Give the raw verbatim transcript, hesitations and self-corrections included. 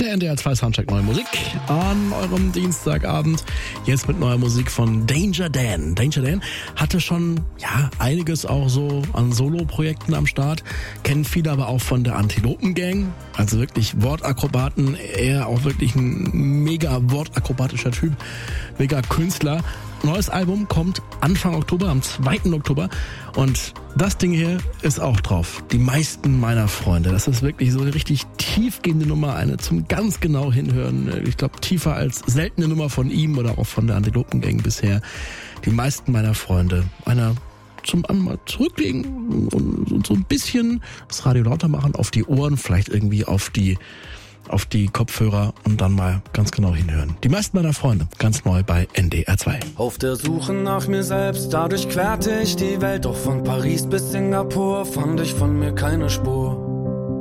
Der N D R zwei Soundcheck Neue Musik an eurem Dienstagabend. Jetzt mit neuer Musik von Danger Dan. Danger Dan hatte schon ja einiges auch so an Solo-Projekten am Start. Kennen viele aber auch von der Antilopen Gang. Also wirklich Wortakrobaten. Er auch wirklich ein mega wortakrobatischer Typ. Mega Künstler. Neues Album kommt Anfang Oktober, am zweiten Oktober. Und das Ding hier ist auch drauf. Die meisten meiner Freunde. Das ist wirklich so eine richtig tiefgehende Nummer. Eine zum ganz genau hinhören. Ich glaube, tiefer als seltene Nummer von ihm oder auch von der Antilopen Gang bisher. Die meisten meiner Freunde. Einer zum einmal zurücklegen und so ein bisschen das Radio lauter machen, auf die Ohren, vielleicht irgendwie auf die auf die Kopfhörer und dann mal ganz genau hinhören. Die meisten meiner Freunde, ganz neu bei N D R zwei. Auf der Suche nach mir selbst, dadurch querte ich die Welt, doch von Paris bis Singapur fand ich von mir keine Spur.